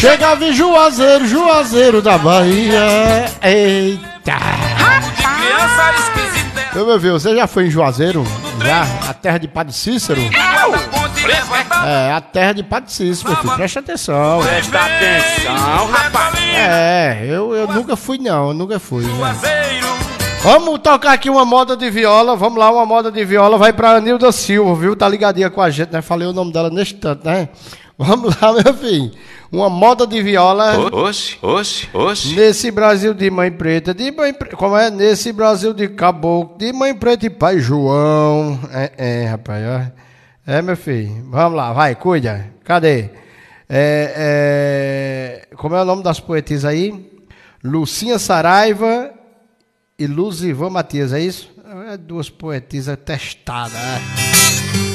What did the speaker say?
Chegava em Juazeiro, Juazeiro da Bahia. Eita! Meu filho, você já foi em Juazeiro? Já? A terra de Padre Cícero? É, a terra de Padre Cícero, meu filho. Presta atenção. Presta atenção, rapaz. É, eu nunca fui não, eu nunca fui. Né? Vamos tocar aqui uma moda de viola. Vamos lá, uma moda de viola. Vai pra Anilda Silva, viu? Tá ligadinha com a gente, né? Falei o nome dela neste tanto, né? Vamos lá, meu filho. Uma moda de viola. Oxe, oxe, oxe. Nesse Brasil de mãe preta, como é? Nesse Brasil de caboclo, de mãe preta e pai João. Rapaz, ó. Meu filho. Vamos lá, vai, cuida. Cadê? Como é o nome das poetisas aí? Lucinha Saraiva e Luzivan Matias, é isso? Duas poetisas testadas, né?